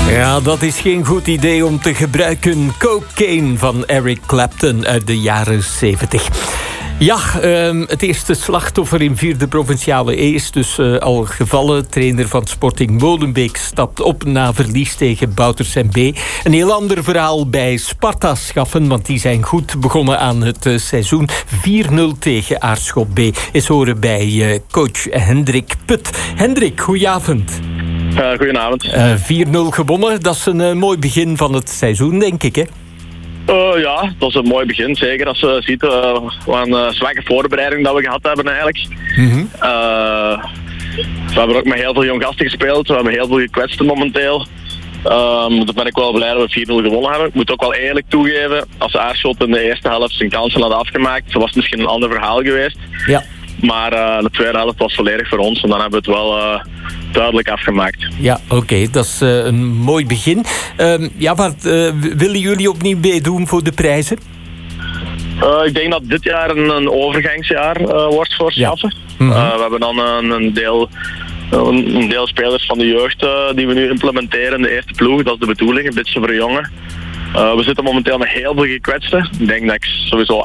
Ja, dat is geen goed idee om te gebruiken. Cocaine van Eric Clapton uit de jaren 70. Ja, het eerste slachtoffer in 4e provinciale E is dus al gevallen. Trainer van Sporting Molenbeek stapt op na verlies tegen Bouters B. Een heel ander verhaal bij Sparta Schaffen, want die zijn goed begonnen aan het seizoen. 4-0 tegen Aarschot B. Is horen bij coach Hendrik Put. Hendrik, goedenavond. Goedenavond. 4-0 gewonnen, dat is een mooi begin van het seizoen, denk ik, hè? Ja, dat is een mooi begin. Zeker als je ziet wat een zwakke voorbereiding dat we gehad hebben eigenlijk. Mm-hmm. We hebben ook met heel veel jong gasten gespeeld. We hebben heel veel gekwetsten momenteel. Daar ben ik wel blij dat we 4-0 gewonnen hebben. Ik moet ook wel eerlijk toegeven, als Aarschot in de eerste helft zijn kansen had afgemaakt, was het misschien een ander verhaal geweest. Ja. Maar de tweede helft was volledig voor ons en dan hebben we het wel duidelijk afgemaakt. Ja, oké, dat is een mooi begin. Wat willen jullie opnieuw meedoen voor de prijzen? Ik denk dat dit jaar een overgangsjaar wordt voor Schaffen. Ja. Mm-hmm. We hebben dan een deel spelers van de jeugd die we nu implementeren in de eerste ploeg. Dat is de bedoeling, een beetje verjongen. We zitten momenteel met heel veel gekwetsten. Ik denk dat ik sowieso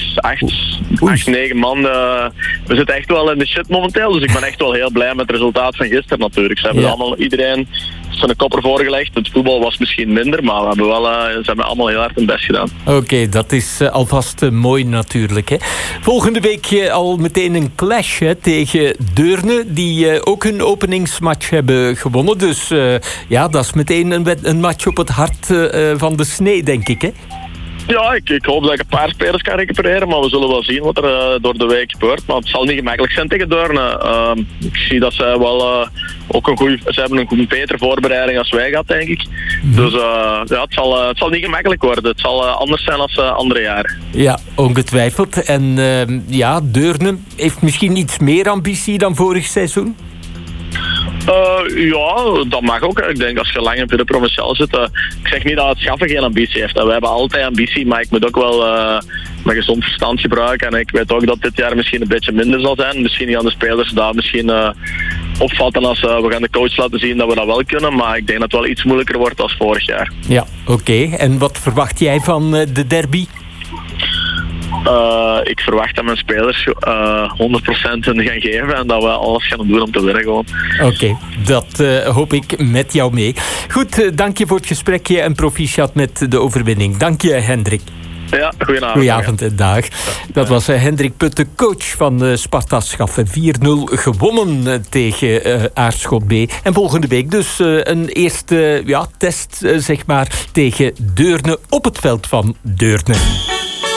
8, 9 man... we zitten echt wel in de shit momenteel. Dus ik ben echt wel heel blij met het resultaat van gisteren natuurlijk. Ze hebben allemaal, iedereen zijn kopper voorgelegd. Het voetbal was misschien minder, maar ze hebben allemaal heel hard hun best gedaan. Oké, dat is alvast mooi natuurlijk. Hè. Volgende week al meteen een clash tegen Deurne, die ook hun openingsmatch hebben gewonnen. Dus dat is meteen een match op het hart van de snee, denk ik, hè? Ja, ik hoop dat ik een paar spelers kan recupereren, maar we zullen wel zien wat er door de week gebeurt. Maar het zal niet gemakkelijk zijn tegen Deurne. Ik zie dat zij wel ook ze hebben een betere voorbereiding als wij gehad, denk ik. Dus het zal niet gemakkelijk worden. Het zal anders zijn dan andere jaren. Ja, ongetwijfeld. En Deurne heeft misschien iets meer ambitie dan vorig seizoen? Dat mag ook. Ik denk als je lang in de provinciaal zit. Ik zeg niet dat het Schaffen geen ambitie heeft. We hebben altijd ambitie, maar ik moet ook wel mijn gezond verstand gebruiken. En ik weet ook dat dit jaar misschien een beetje minder zal zijn. Misschien gaan de spelers daar misschien opvatten als we gaan de coach laten zien dat we dat wel kunnen. Maar ik denk dat het wel iets moeilijker wordt dan vorig jaar. Ja, oké. En wat verwacht jij van de derby? Ik verwacht dat mijn spelers 100% hun gaan geven en dat we alles gaan doen om te winnen gewoon. Oké, dat hoop ik met jou mee. Goed, dank je voor het gesprekje en proficiat met de overwinning. Dank je, Hendrik. Ja, goedenavond. Goedenavond en dag. Dat was Hendrik Put, de coach van Sparta Schaffen. 4-0 gewonnen tegen Aarschot B. En volgende week dus een eerste test, zeg maar, tegen Deurne op het veld van Deurne.